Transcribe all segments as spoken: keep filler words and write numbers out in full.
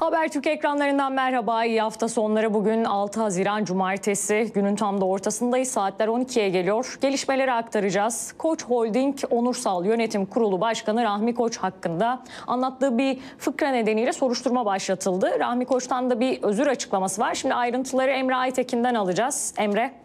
Habertürk ekranlarından merhaba. İyi hafta sonları. Bugün altı Haziran Cumartesi. Günün tam da ortasındayız. Saatler on ikiye geliyor. Gelişmeleri aktaracağız. Koç Holding Onursal Yönetim Kurulu Başkanı Rahmi Koç hakkında anlattığı bir fıkra nedeniyle soruşturma başlatıldı. Rahmi Koç'tan da bir özür açıklaması var. Şimdi ayrıntıları Emre Aytekin'den alacağız. Emre.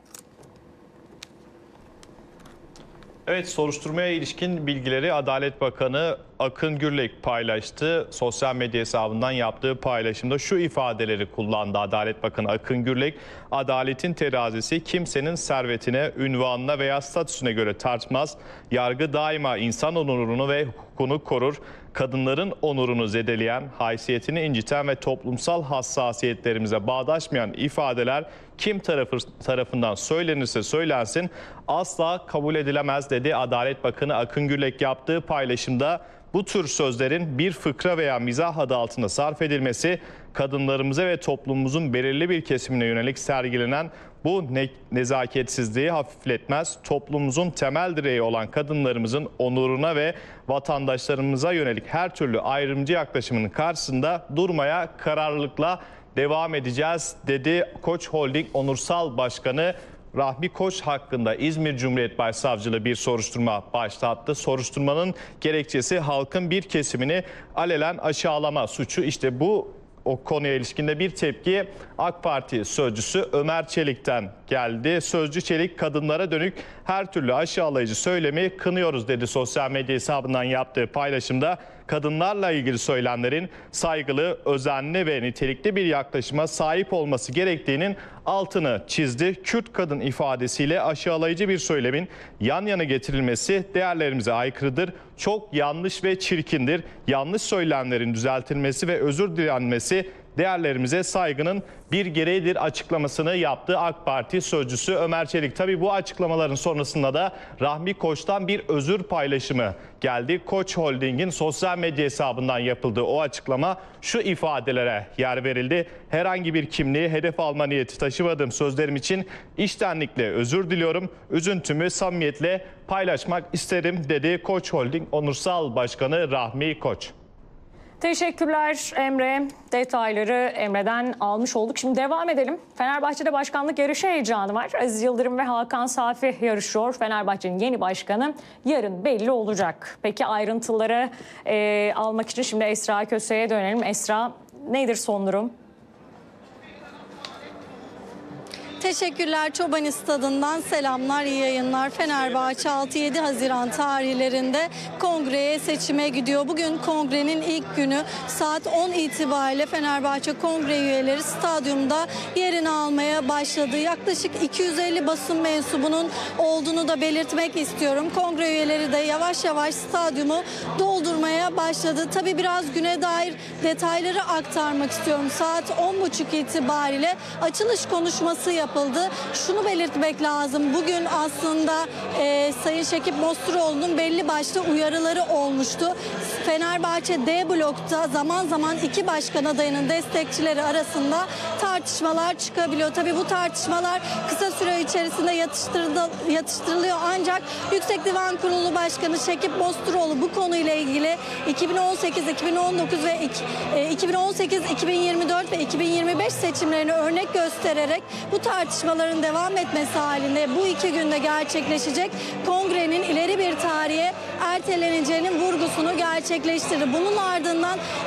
Evet, soruşturmaya ilişkin bilgileri Adalet Bakanı Akın Gürlek paylaştı. Sosyal medya hesabından yaptığı paylaşımda şu ifadeleri kullandı Adalet Bakanı Akın Gürlek. Adaletin terazisi kimsenin servetine, ünvanına veya statüsüne göre tartmaz. Yargı daima insan onurunu ve hukukunu korur. Kadınların onurunu zedeleyen, haysiyetini inciten ve toplumsal hassasiyetlerimize bağdaşmayan ifadeler kim tarafı, tarafından söylenirse söylensin asla kabul edilemez dedi Adalet Bakanı Akın Gürlek yaptığı paylaşımda. Bu tür sözlerin bir fıkra veya mizah adı altında sarf edilmesi kadınlarımıza ve toplumumuzun belirli bir kesimine yönelik sergilenen bu ne nezaketsizliği hafifletmez. Toplumumuzun temel direği olan kadınlarımızın onuruna ve vatandaşlarımıza yönelik her türlü ayrımcı yaklaşımının karşısında durmaya kararlılıkla devam edeceğiz dedi Koç Holding Onursal Başkanı Rahmi Koç hakkında İzmir Cumhuriyet Başsavcılığı bir soruşturma başlattı. Soruşturmanın gerekçesi halkın bir kesimini alenen aşağılama suçu. İşte bu o konuya ilişkinde bir tepki AK Parti sözcüsü Ömer Çelik'ten geldi. Sözcü Çelik, kadınlara dönük her türlü aşağılayıcı söylemi kınıyoruz dedi sosyal medya hesabından yaptığı paylaşımda. Kadınlarla ilgili söylemlerin saygılı, özenli ve nitelikli bir yaklaşıma sahip olması gerektiğinin altını çizdi. Kürt kadın ifadesiyle aşağılayıcı bir söylemin yan yana getirilmesi değerlerimize aykırıdır. Çok yanlış ve çirkindir. Yanlış söylemlerin düzeltilmesi ve özür dilenmesi değerlerimize saygının bir gereğidir açıklamasını yaptı AK Parti sözcüsü Ömer Çelik. Tabii bu açıklamaların sonrasında da Rahmi Koç'tan bir özür paylaşımı geldi. Koç Holding'in sosyal medya hesabından yapıldığı o açıklama şu ifadelere yer verildi. Herhangi bir kimliği hedef alma niyeti taşımadığım sözlerim için içtenlikle özür diliyorum. Üzüntümü samimiyetle paylaşmak isterim dedi Koç Holding Onursal Başkanı Rahmi Koç. Teşekkürler Emre. Detayları Emre'den almış olduk. Şimdi devam edelim. Fenerbahçe'de başkanlık yarışı heyecanı var. Aziz Yıldırım ve Hakan Safi yarışıyor. Fenerbahçe'nin yeni başkanı yarın belli olacak. Peki ayrıntıları e, almak için şimdi Esra Köse'ye dönelim. Esra, nedir son durum? Teşekkürler. Çoban Stadı'ndan selamlar, iyi yayınlar. Fenerbahçe altı yedi Haziran tarihlerinde kongreye, seçime gidiyor. Bugün kongrenin ilk günü saat on itibariyle Fenerbahçe kongre üyeleri stadyumda yerini almaya başladı. Yaklaşık iki yüz elli basın mensubunun olduğunu da belirtmek istiyorum. Kongre üyeleri de yavaş yavaş stadyumu doldurmaya başladı. Tabii biraz güne dair detayları aktarmak istiyorum. Saat on buçuk itibariyle açılış konuşması yapıldı. Yapıldı. Şunu belirtmek lazım. Bugün aslında e, Sayın Şekip Mosturoğlu'nun belli başlı uyarıları olmuştu. Fenerbahçe D blokta zaman zaman iki başkan adayının destekçileri arasında tartışmalar çıkabiliyor. Tabii bu tartışmalar kısa süre içerisinde yatıştırılıyor. Ancak Yüksek Divan Kurulu Başkanı Şekip Mosturoğlu bu konuyla ilgili iki bin on sekiz iki bin on dokuz ve iki bin on sekiz iki bin yirmi dört ve iki bin yirmi beş seçimlerini örnek göstererek bu tartışmaların devam etmesi halinde bu iki günde gerçekleşecek kongrenin ileri bir tarihe erteleneceğinin vurgusunu gerçekleştirdi. Bunun ardından